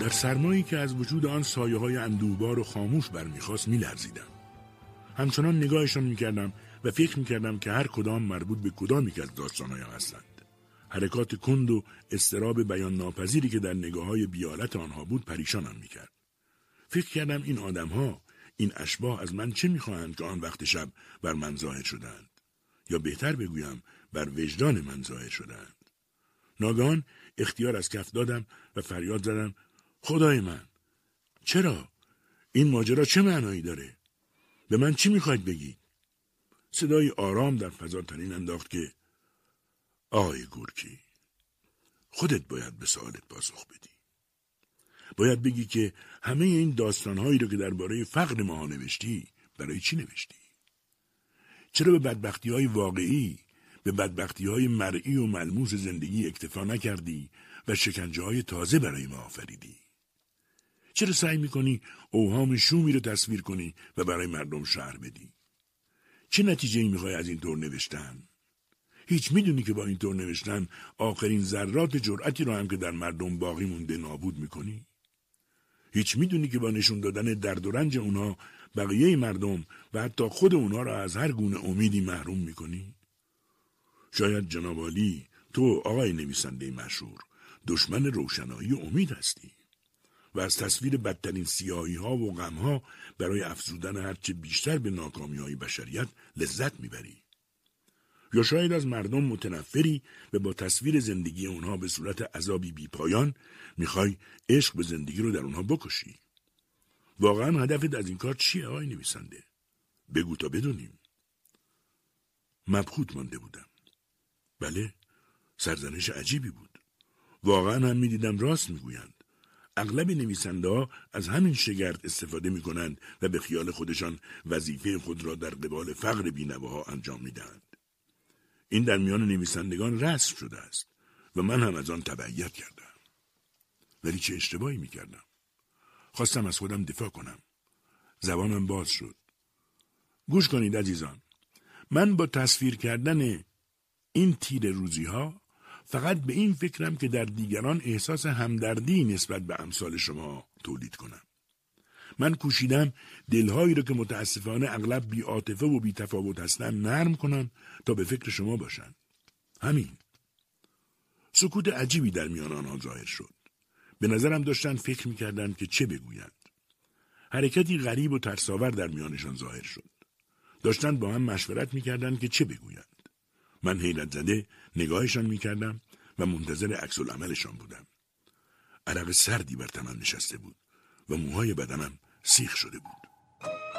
در سرمایی که از وجود آن سایه‌های اندوهبار و خاموش برمیخواست میلرزیدم. همچنان نگاهشان میکردم و فکر میکردم که هر کدام مربوط به کدامی که از داستانهایم هستند. حرکات کند و اضطراب بیان ناپذیری که در نگاه‌های بی‌آلت آنها بود پریشانم میکرد. فکر کردم این آدم‌ها، این اشباح از من چه میخواهند که آن وقت شب بر من ظاهر شدند؟ یا بهتر بگویم بر وجدان من ظاهر شدند. ناگهان اختیار از کف دادم و فریاد زدم: خدای من، چرا؟ این ماجرا چه معنایی داره؟ به من چی میخواید بگید؟ صدای آرام در فضا طنین انداخت که آقای گورکی، خودت باید به سوالت پاسخ بدی. باید بگی که همه این داستانهایی رو که درباره فقر ما نوشتی برای چی نوشتی؟ چرا به بدبختی‌های واقعی، به بدبختی‌های مرئی و ملموس زندگی اکتفا نکردی و شکنجه‌های تازه برای ما آفریدی؟ چرا سعی می‌کنی اوهام شومی رو تصویر کنی و برای مردم شرح بدی؟ چه نتیجه‌ای می‌خوای از این طور نوشتن؟ هیچ می‌دونی که با این طور نوشتن آخرین ذرات جرأتی رو هم که در مردم باقی مونده نابود می‌کنی؟ هیچ می‌دونی که با نشون دادن درد و رنج اونها بقیه مردم و حتی خود اونها را از هر گونه امیدی محروم می‌کنی؟ شاید جناب عالی، تو آقای نویسنده مشهور، دشمن روشنایی و امید هستی و از تصویر بدترین سیاهی‌ها و غم‌ها برای افزودن هرچه بیشتر به ناکامی‌های بشریت لذت می‌بری. یا شاید از مردم متنفری و با تصویر زندگی اونها به صورت عذابی بی‌پایان می‌خوای عشق به زندگی رو در اونها بکشی. واقعاً هدفت از این کار چیه آقای نویسنده؟ بگو تا بدونیم. مبهوت مانده بودم. بله، سرزنش عجیبی بود. واقعاً هم می‌دیدم راست می‌گویند. اغلب نویسنده‌ها از همین شگرد استفاده می‌کنند و به خیال خودشان وظیفه خود را در قبال فقر بی‌نواها انجام می‌دهند. این در میان نویسندگان رسم شده است و من هم از آن تبعیت کردم. ولی چه اشتباهی می‌کردم؟ خواستم از خودم دفاع کنم. زبانم باز شد. گوش کنید عزیزان. من با تصویر کردن این تیر روزی‌ها فقط به این فکرم که در دیگران احساس همدردی نسبت به امثال شما تولید کنم. من کوشیدم دلهایی رو که متاسفانه اغلب بی‌عاطفه و بی‌تفاوت هستن نرم کنم تا به فکر شما باشن. همین. سکوت عجیبی در میان آنها ظاهر شد. به نظرم داشتن فکر می‌کردن که چه بگویند. حرکتی غریب و ترساور در میانشان ظاهر شد. داشتن با هم مشورت می‌کردن که چه بگویند. من حیرت زده نگاهشان می‌کردم و منتظر عکس العملشان بودم. عرق سردی بر تنم نشسته بود و موهای بدنم سیخ شده بود.